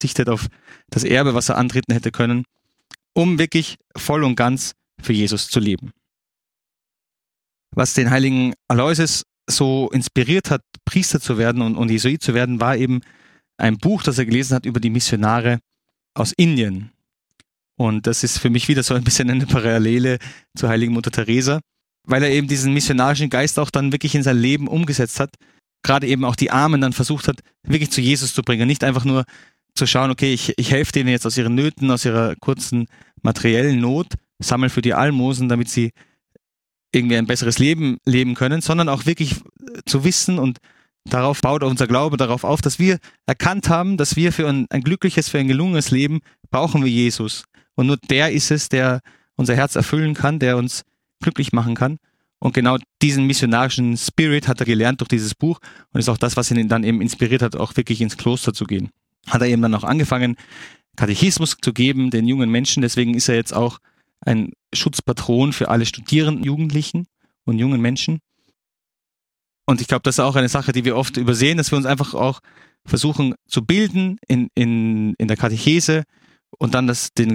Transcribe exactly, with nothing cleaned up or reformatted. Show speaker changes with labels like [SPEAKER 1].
[SPEAKER 1] verzichtet auf das Erbe, was er antreten hätte können, um wirklich voll und ganz für Jesus zu leben. Was den heiligen Aloysius so inspiriert hat, Priester zu werden und, und Jesuit zu werden, war eben ein Buch, das er gelesen hat über die Missionare aus Indien. Und das ist für mich wieder so ein bisschen eine Parallele zur heiligen Mutter Teresa, weil er eben diesen missionarischen Geist auch dann wirklich in sein Leben umgesetzt hat, gerade eben auch die Armen dann versucht hat, wirklich zu Jesus zu bringen. Nicht einfach nur zu schauen, okay, ich, ich helfe denen jetzt aus ihren Nöten, aus ihrer kurzen materiellen Not, sammle für die Almosen, damit sie irgendwie ein besseres Leben leben können, sondern auch wirklich zu wissen, und darauf baut unser Glaube darauf auf, dass wir erkannt haben, dass wir für ein, ein glückliches, für ein gelungenes Leben brauchen wir Jesus. Und nur der ist es, der unser Herz erfüllen kann, der uns glücklich machen kann. Und genau diesen missionarischen Spirit hat er gelernt durch dieses Buch und ist auch das, was ihn dann eben inspiriert hat, auch wirklich ins Kloster zu gehen. Hat er eben dann auch angefangen, Katechismus zu geben den jungen Menschen. Deswegen ist er jetzt auch ein Schutzpatron für alle Studierenden, Jugendlichen und jungen Menschen. Und ich glaube, das ist auch eine Sache, die wir oft übersehen, dass wir uns einfach auch versuchen zu bilden in, in, in der Katechese und dann das, den